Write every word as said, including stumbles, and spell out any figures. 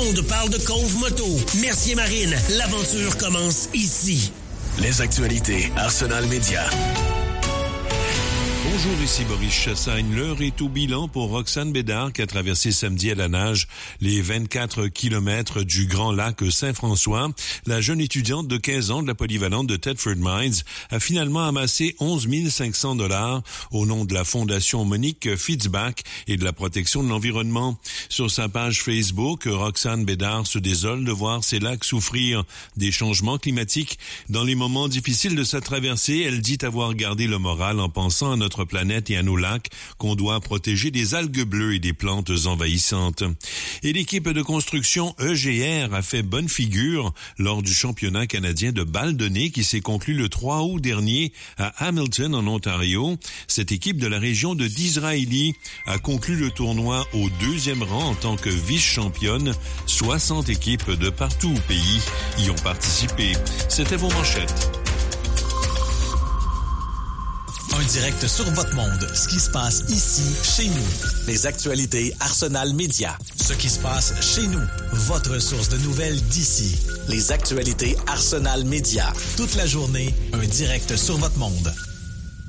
monde parle de Cove Moto. Mercier-Marine, l'aventure commence ici. Les actualités Arsenal Média. Bonjour, ici Boris Chassagne. L'heure est au bilan pour Roxane Bédard qui a traversé samedi à la nage les vingt-quatre kilomètres du Grand Lac Saint-François. La jeune étudiante de quinze ans de la polyvalente de Thetford Mines a finalement amassé onze mille cinq cents dollars au nom de la Fondation Monique Fitzbach et de la protection de l'environnement. Sur sa page Facebook, Roxane Bédard se désole de voir ses lacs souffrir des changements climatiques. Dans les moments difficiles de sa traversée, elle dit avoir gardé le moral en pensant à notre planète et à nos lacs qu'on doit protéger des algues bleues et des plantes envahissantes. Et l'équipe de construction E G R a fait bonne figure lors du championnat canadien de balle de nez qui s'est conclu le trois août dernier à Hamilton en Ontario. Cette équipe de la région de Disraeli a conclu le tournoi au deuxième rang en tant que vice-championne. soixante équipes de partout au pays y ont participé. C'était vos manchettes. Un direct sur votre monde. Ce qui se passe ici, chez nous. Les actualités Arsenal Média. Ce qui se passe chez nous. Votre source de nouvelles d'ici. Les actualités Arsenal Média. Toute la journée, un direct sur votre monde.